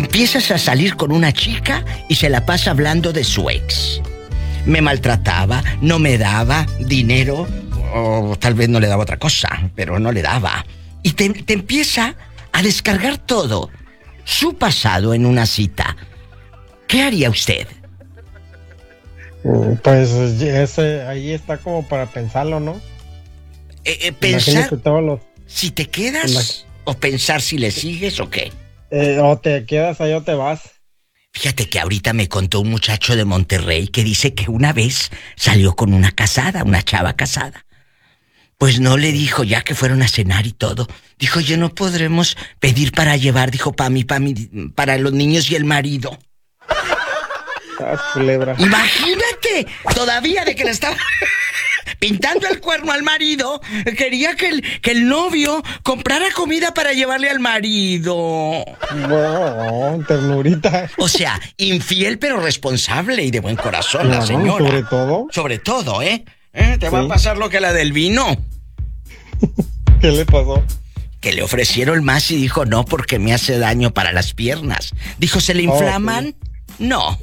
empiezas a salir con una chica y se la pasa hablando de su ex. Me maltrataba, no me daba dinero, o tal vez no le daba otra cosa, pero no le daba. Y te empieza a descargar todo su pasado en una cita. ¿Qué haría usted? Pues ahí está como para pensarlo, ¿no? Pensar todos los... si te quedas o pensar si le sigues o qué. O te quedas ahí o te vas. Fíjate que ahorita me contó un muchacho de Monterrey que dice que una vez salió con una chava casada. Pues no le dijo, ya que fueron a cenar y todo. Dijo, yo no podremos pedir para llevar, dijo, para los niños y el marido. Culebra. Imagínate, todavía de que le estaba pintando el cuerno al marido, quería que el novio comprara comida para llevarle al marido. No, ternurita. O sea, infiel pero responsable y de buen corazón, la señora. Sobre todo, ¿eh? Te va a pasar lo que la del vino. ¿Qué le pasó? Que le ofrecieron más y dijo no porque me hace daño para las piernas. Dijo, ¿se le inflaman? Sí. No.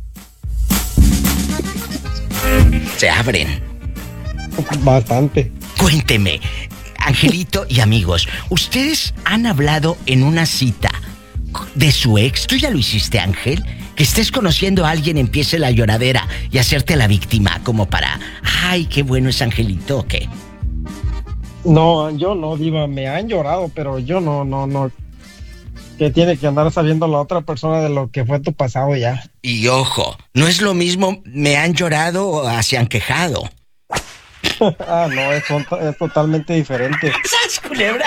Se abren. Bastante. Cuénteme, Angelito y amigos, ¿ustedes han hablado en una cita de su ex? ¿Tú ya lo hiciste, Ángel? Que estés conociendo a alguien, empiece la lloradera y hacerte la víctima como para... ¡Ay, qué bueno es Angelito! ¿O qué? No, yo no, Diva. Me han llorado, pero yo no. Que tiene que andar sabiendo la otra persona de lo que fue tu pasado ya. Y ojo, no es lo mismo me han llorado o se han quejado. No, es totalmente diferente. ¿Sabes, culebra?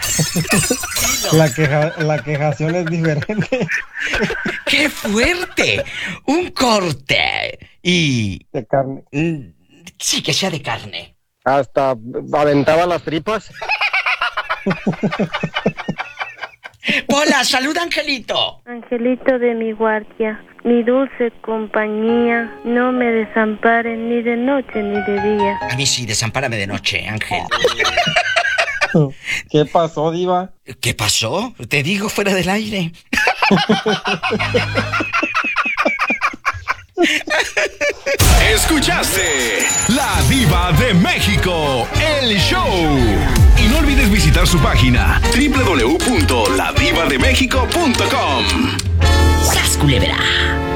La quejación es diferente. ¡Qué fuerte! Un corte y... De carne. Sí, que sea de carne. Hasta aventaba las tripas. Hola, saluda, Angelito. Angelito de mi guardia, mi dulce compañía, no me desamparen ni de noche ni de día. A mí sí, desampárame de noche, Ángel. ¿Qué pasó, Diva? ¿Qué pasó? Te digo fuera del aire. Escuchaste La Diva de México, el show. Y no olvides visitar su página www.ladivademexico.com. ¡Sas, culebra!